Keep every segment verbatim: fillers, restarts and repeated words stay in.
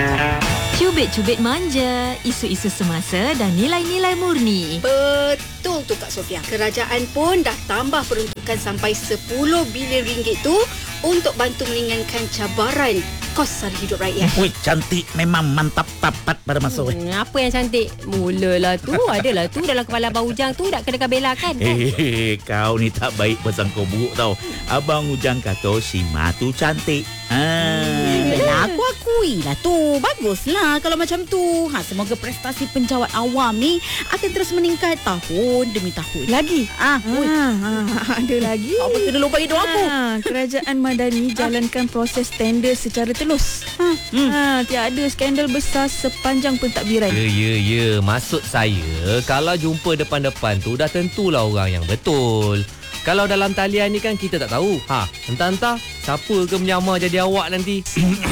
Cubit-cubit manja, isu-isu semasa dan nilai-nilai murni. Betul tu Kak Sofia. Kerajaan pun dah tambah peruntukan sampai sepuluh bilion ringgit tu untuk bantu meringankan cabaran kos sara hidup rakyat. Ui, cantik memang mantap tapat pada masa hmm, apa yang cantik? Mulalah tu, adalah tu dalam kepala Abang Ujang tu nak kena belakan. Eh, kau ni tak baik pasang kau buruk tau. Abang Ujang kata si Ma tu cantik. Hmm, yelah, aku akui lah tu. Baguslah kalau macam tu. Ha, semoga prestasi penjawat awam ni akan terus meningkat tahun demi tahun. Lagi? Ah, ah, ah, ada lagi. Apa kena lupa hidup aku? Ah, Kerajaan Madani jalankan proses tender secara telus. Ha, hmm. ha, tiada skandal besar sepanjang pentadbiran. Ya, ya, ya. Maksud saya, kalau jumpa depan-depan tu dah tentulah orang yang betul. Kalau dalam talian ni kan kita tak tahu. Ha, entah-entah siapa ke menyamar jadi awak nanti.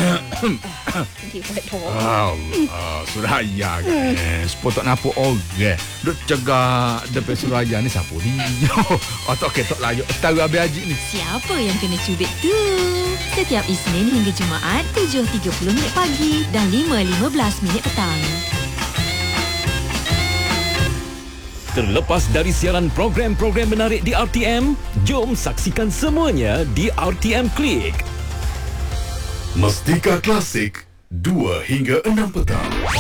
Allah, Suraya kan. Sepotok nampak orang. Duk cegah depan Suraya ni siapa ni? Otak ketok layak. Tahu habis haji ni. Siapa yang kena cubit tu? Setiap Isnin hingga Jumaat tujuh tiga puluh minit pagi dan lima lima belas minit petang. Terlepas dari siaran program-program menarik di R T M, jom saksikan semuanya di R T M Klik. Mustika Klasik, dua hingga enam petang.